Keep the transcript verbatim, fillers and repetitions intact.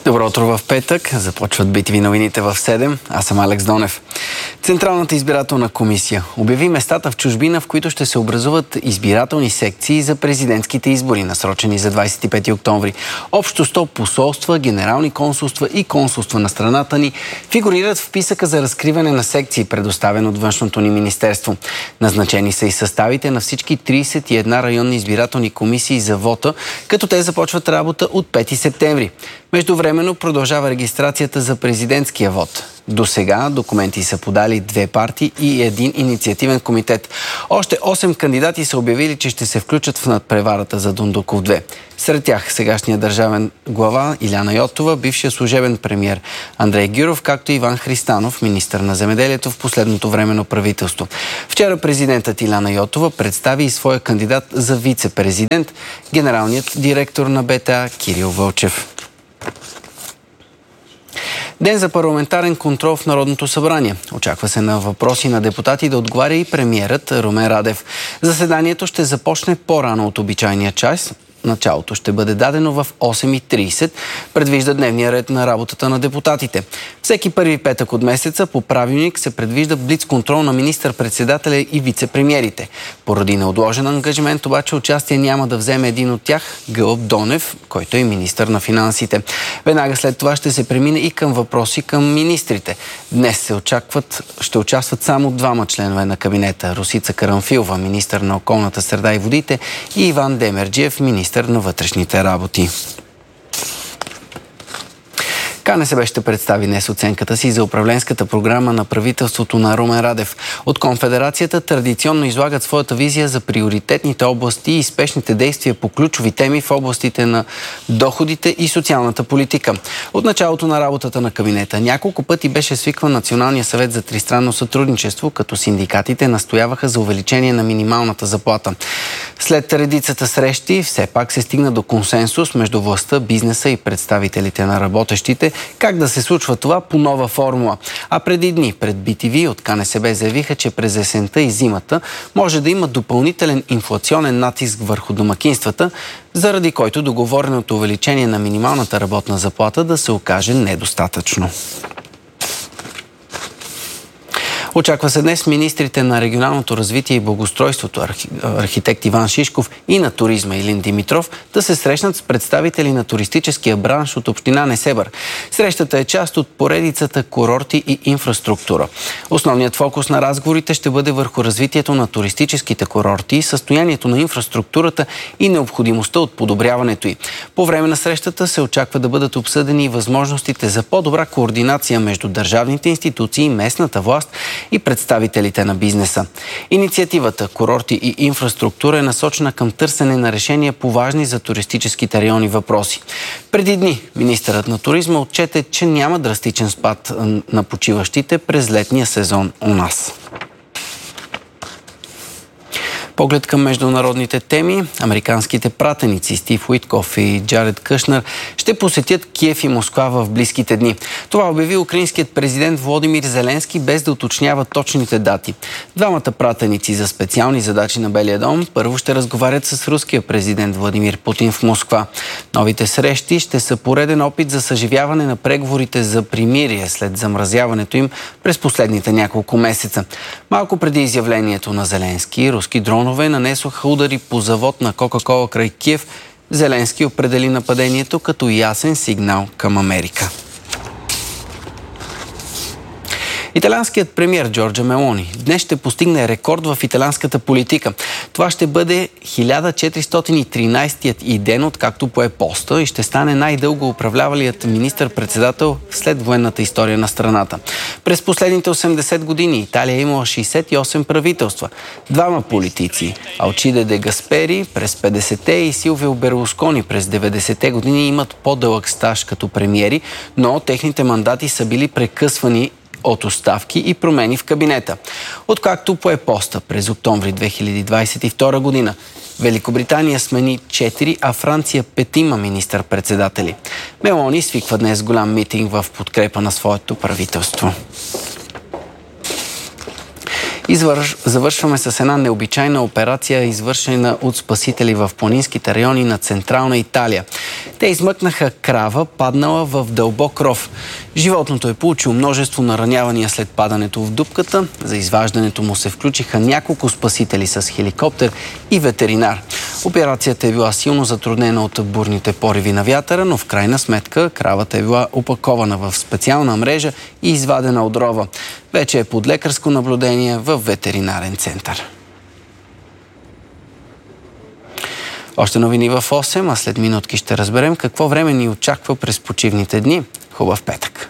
Добро утро в петък. Започват би ти ви новините в седем. Аз съм Алекс Донев. Централната избирателна комисия обяви местата в чужбина, в които ще се образуват избирателни секции за президентските избори, насрочени за двадесет и пети октомври. Общо сто посолства, генерални консулства и консулства на страната ни фигурират в списъка за разкриване на секции, предоставен от външното ни министерство. Назначени са и съставите на всички тридесет и една районни избирателни комисии за вота, като те започват работа от пети септември. Междувременно продължава регистрацията за президентския вод. До сега документи са подали две партии и един инициативен комитет. Още осем кандидати са обявили, че ще се включат в надпреварата за Дондуков две. Сред тях сегашния държавен глава Илияна Йотова, бившия служебен премиер Андрей Гюров, както и Иван Христанов, министър на земеделието в последното временно правителство. Вчера президентът Илияна Йотова представи и своя кандидат за вице-президент, генералният директор на БТА Кирил Вълчев. Ден за парламентарен контрол в Народното събрание. Очаква се на въпроси на депутати да отговаря и премиерът Румен Радев. Заседанието ще започне по-рано от обичайния час. Началото ще бъде дадено в осем и тридесет, предвижда дневния ред на работата на депутатите. Всеки първи петък от месеца по правилник се предвижда блиц-контрол на министър-председателя и вице-премиерите. Поради неотложен ангажимент обаче участие няма да вземе един от тях, Гълъб Донев, който е министър на финансите. Веднага след това ще се премине и към въпроси към министрите. Днес се очакват, ще участват само двама членове на кабинета: Росица Карамфилова, министър на околната среда и водите, и Иван Демерджиев, министър на вътрешните работи. КНСБ ще представи днес оценката си за управленската програма на правителството на Румен Радев. От Конфедерацията традиционно излагат своята визия за приоритетните области и спешните действия по ключови теми в областите на доходите и социалната политика. От началото на работата на кабинета няколко пъти беше свикван Националния съвет за тристранно сътрудничество, като синдикатите настояваха за увеличение на минималната заплата. След редицата срещи все пак се стигна до консенсус между властта, бизнеса и представителите на работещите как да се случва това по нова формула. А преди дни пред би ти ви от КНСБ заявиха, че през есента и зимата може да има допълнителен инфлационен натиск върху домакинствата, заради който договореното увеличение на минималната работна заплата да се окаже недостатъчно. Очаква се днес министрите на регионалното развитие и благоустройството, архитект Иван Шишков, и на туризма Илин Димитров да се срещнат с представители на туристическия бранш от община Несебър. Срещата е част от поредицата курорти и инфраструктура. Основният фокус на разговорите ще бъде върху развитието на туристическите курорти, състоянието на инфраструктурата и необходимостта от подобряването й. По време на срещата се очаква да бъдат обсъдени и възможностите за по-добра координация между държавните институции, местната власт и представителите на бизнеса. Инициативата "Курорти и инфраструктура" е насочена към търсене на решения по важни за туристическите райони въпроси. Преди дни министърът на туризма отчете, че няма драстичен спад на почиващите през летния сезон у нас. Поглед към международните теми. Американските пратеници Стив Уитков и Джаред Кушнер ще посетят Киев и Москва в близките дни. Това обяви украинският президент Володимир Зеленски, без да уточнява точните дати. Двамата пратеници за специални задачи на Белия дом първо ще разговарят с руския президент Владимир Путин в Москва. Новите срещи ще са пореден опит за съживяване на преговорите за примирие след замразяването им през последните няколко месеца. Малко преди изявлението на Зеленски, руски дронове нанесоха удари по завод на Кока-кола край Киев. Зеленски определи нападението като ясен сигнал към Америка. Италианският премиер Джорджа Мелони днес ще постигне рекорд в италианската политика. Това ще бъде хиляда четиристотин и тринадесетият и ден, откакто пое поста, и ще стане най-дълго управлявалият министър-председател след военната история на страната. През последните осемдесет години Италия е имала шейсет и осем правителства. Двама политици – Алчиде де Гаспери през петдесетте и Силвио Берлускони през деветдесетте години имат по-дълъг стаж като премиери, но техните мандати са били прекъсвани от оставки и промени в кабинета. Откакто пое поста през октомври две хиляди двадесет и втора година, Великобритания смени четири, а Франция петима министър-председатели. Мелони свиква днес голям митинг в подкрепа на своето правителство. Извърш... Завършваме с една необичайна операция, извършена от спасители в планинските райони на Централна Италия. Те измъкнаха крава, паднала в дълбок ров. Животното е получило множество наранявания след падането в дупката. За изваждането му се включиха няколко спасители с хеликоптер и ветеринар. Операцията е била силно затруднена от бурните пориви на вятъра, но в крайна сметка кравата е била опакована в специална мрежа и извадена от рова. Вече е под лекарско наблюдение в ветеринарен център. Още новини в осем, а след минутки ще разберем какво време ни очаква през почивните дни. Хубав петък!